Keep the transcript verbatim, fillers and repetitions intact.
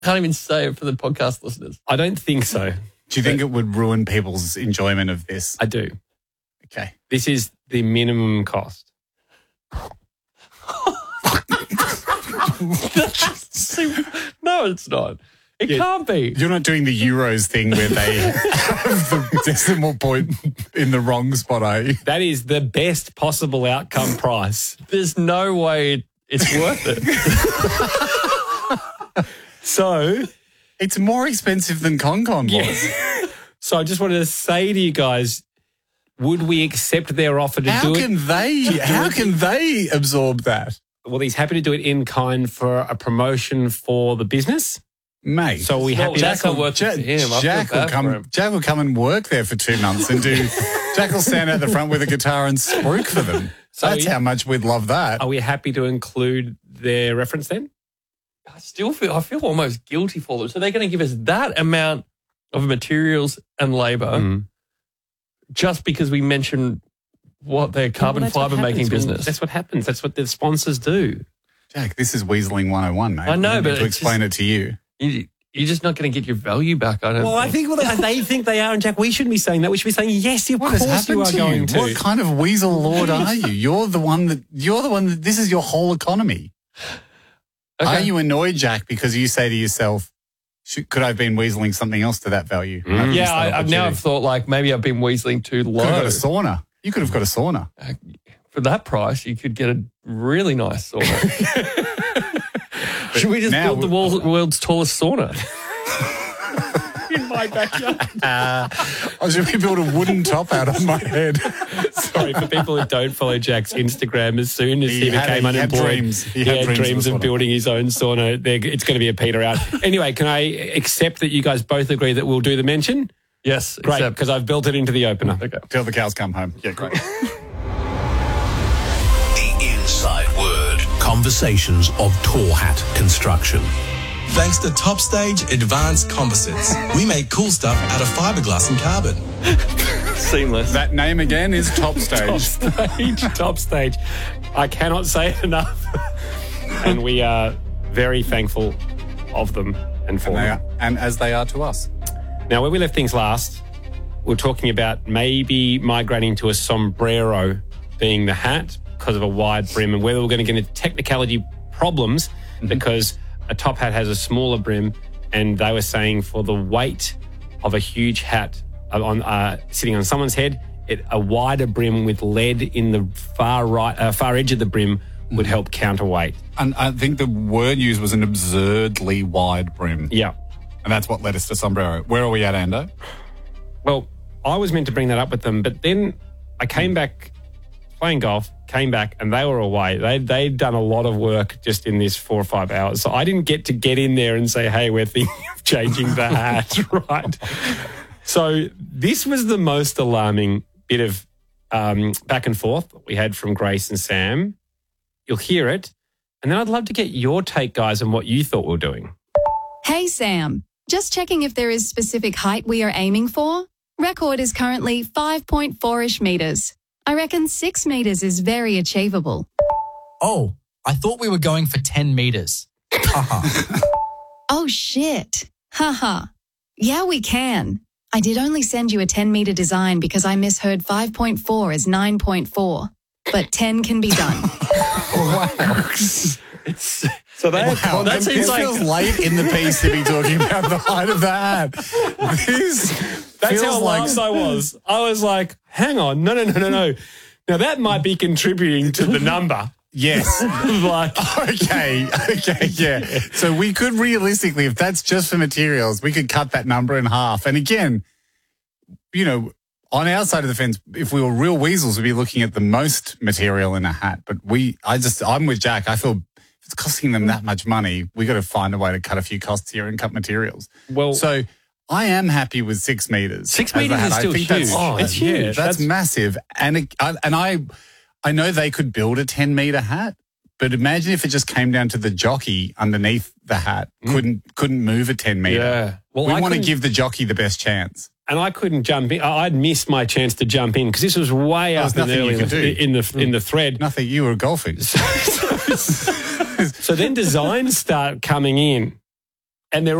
Can't even say it for the podcast listeners. I don't think so. Do you think it would ruin people's enjoyment of this? I do. Okay. This is the minimum cost. No, it's not. It Yeah. can't be. You're not doing the Euros thing where they have the decimal point in the wrong spot, are you? That is the best possible outcome price. There's no way it's worth it. So, It's more expensive than ConCon was. yeah. So I just wanted to say to you guys, would we accept their offer to How do can it? they? How can they absorb that, Well, he's happy to do it in kind for a promotion for the business. mate? So we Well, happy. that's not worth it Jack, for him. I feel Jack will bad for come. him. Jack will come and work there for two months and do. Jack will stand out the front with a guitar and spruik for them. So That's we- how much we'd love that. Are we happy to include their reference then? I still feel, I feel almost guilty for them. So they're going to give us that amount of materials and labour Mm. just because we mentioned what their carbon Well, that's what fibre making happens. business. That's what happens. That's what the sponsors do. Jack, this is Weaseling one oh one, mate. I know, We need but to it's explain it to you. You, you're just not going to get your value back, I don't Well, I think well, they, they think they are, and Jack, we shouldn't be saying that. We should be saying, yes, of What has course you happened are to going you? to. What kind of weasel lord are you? You're the one that. You're the one that. This is your whole economy. Okay. Are you annoyed, Jack, because you say to yourself, should, "Could I have been weaseling something else to that value?" And I've missed Yeah, that I, I've now opportunity. I've thought like maybe I've been weaseling too Could have got low. a sauna. You could have got a sauna. For that price, you could get a really nice sauna. Should we just now build the we- world, world's tallest sauna? in my backyard. I should we build a wooden top out of my head. Sorry, for people who don't follow Jack's Instagram, as soon as he, He had- became he had unemployed, dreams. he, had, dreams of, of a sauna. building his own sauna. They're, it's going to be a peter out. Anyway, can I accept that you guys both agree that we'll do the mention? Yes, Great, except because I've built it into the opener. okay. Till the cows come home. Yeah, great. The Inside Word. Conversations of Torhat Construction. Thanks to Top Stage Advanced Composites, we make cool stuff out of fiberglass and carbon. Seamless. That name again is Top Top Stage. stage, top stage. I cannot say it enough. And we are very thankful of them and for And, they them. are, and as they are to us. Now, where we left things last, we we're talking about maybe migrating to a sombrero being the hat because of a wide brim, and whether we're going to get into technicality problems Mm-hmm. because a top hat has a smaller brim, and they were saying for the weight of a huge hat on uh, sitting on someone's head, it, a wider brim with lead in the far right, uh, far edge of the brim would help counterweight. And I think the word used was an absurdly wide brim. Yeah. And that's what led us to sombrero. Where are we at, Ando? Well, I was meant to bring that up with them, but then I came back playing golf, came back, and they were away. They, they'd done a lot of work just in this four or five hours. So I didn't get to get in there and say, hey, we're thinking of changing the hat, right? So this was the most alarming bit of um, back and forth that we had from Grace and Sam. You'll hear it. And then I'd love to get your take, guys, on what you thought we were doing. Hey, Sam. Just checking if there is specific height we are aiming for. Record is currently five point four-ish metres. I reckon six metres is very achievable. Oh, I thought we were going for ten metres. Haha. Oh, shit. Haha. Yeah, we can. I did only send you a ten metre design because I misheard five point four as nine point four. But ten can be done. It's, So they Wow, that it seems like- feels late in the piece to be talking about the height of the hat. This That's feels how like alarmed I was. I was like, hang on, no, no, no, no, no. Now that might be contributing to the number. yes. Like, Okay, okay, yeah. So we could realistically, if that's just for materials, we could cut that number in half. And again, you know, on our side of the fence, if we were real weasels, we'd be looking at the most material in a hat. But we, I just, I'm with Jack. I feel if it's costing them that much money, we got to find a way to cut a few costs here and cut materials. well, So I am happy with six meters. Six as the meters hat. is I still think huge. That's, Oh, that's it's huge. That's, That's- massive. And it, I, and I, I know they could build a ten meter hat, but imagine if it just came down to the jockey underneath the hat couldn't couldn't move a ten meter. yeah. well, we I want to couldn't- give the jockey the best chance. and I couldn't jump in. I- I'd missed my chance to jump in because this was way There up was and nothing you early in could the, do. in the in the thread. Nothing. You were golfing. So then designs start coming in. and they're